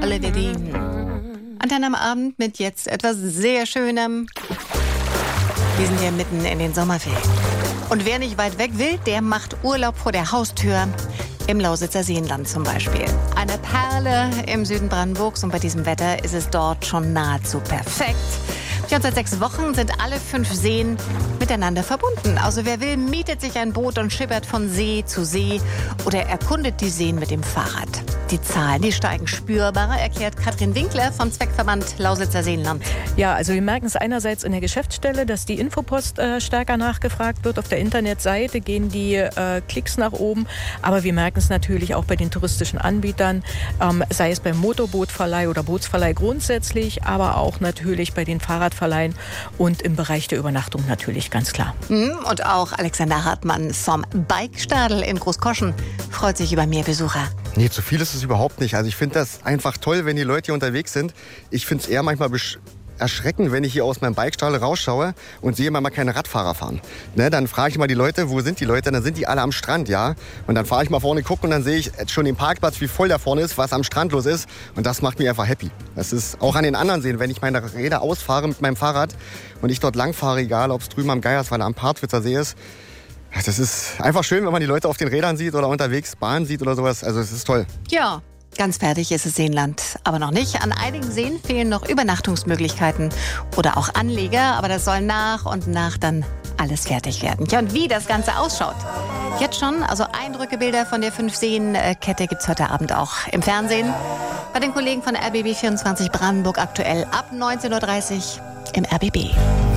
Oliverdin. Antenne am Abend mit jetzt etwas sehr Schönem. Wir sind ja mitten in den Sommerferien. Und wer nicht weit weg will, der macht Urlaub vor der Haustür. Im Lausitzer Seenland zum Beispiel. Eine Perle im Süden Brandenburgs und bei diesem Wetter ist es dort schon nahezu perfekt. Ja, und seit 6 Wochen sind alle 5 Seen miteinander verbunden. Also wer will, mietet sich ein Boot und schippert von See zu See oder erkundet die Seen mit dem Fahrrad. Die Zahlen, die steigen spürbarer, erklärt Katrin Winkler vom Zweckverband Lausitzer Seenland. Ja, also wir merken es einerseits in der Geschäftsstelle, dass die Infopost stärker nachgefragt wird. Auf der Internetseite gehen die Klicks nach oben. Aber wir merken es natürlich auch bei den touristischen Anbietern, sei es beim Motorbootverleih oder Bootsverleih grundsätzlich, aber auch natürlich bei den Fahrradverleihen und im Bereich der Übernachtung natürlich, ganz klar. Und auch Alexander Hartmann vom Bikestadel in Großkoschen freut sich über mehr Besucher. Nee, zu viel ist es überhaupt nicht. Also ich finde das einfach toll, wenn die Leute hier unterwegs sind. Ich finde es eher manchmal erschreckend, wenn ich hier aus meinem Bikestall rausschaue und sehe mal keine Radfahrer fahren. Ne, dann frage ich mal die Leute, wo sind die Leute? Dann sind die alle am Strand, ja. Und dann fahre ich mal vorne, gucke und dann sehe ich schon den Parkplatz, wie voll da vorne ist, was am Strand los ist. Und das macht mich einfach happy. Das ist auch an den anderen Seen, wenn ich meine Räder ausfahre mit meinem Fahrrad und ich dort lang fahre, egal ob es drüben am Geiersweiler am Partwitzer See ist. Das ist einfach schön, wenn man die Leute auf den Rädern sieht oder unterwegs Bahn sieht oder sowas. Also es ist toll. Ja, ganz fertig ist das Seenland aber noch nicht. An einigen Seen fehlen noch Übernachtungsmöglichkeiten oder auch Anleger. Aber das soll nach und nach dann alles fertig werden. Ja, und wie das Ganze ausschaut. Jetzt schon, also Eindrücke, Bilder von der 5-Seen-Kette gibt es heute Abend auch im Fernsehen. Bei den Kollegen von RBB 24 Brandenburg aktuell ab 19:30 Uhr im RBB.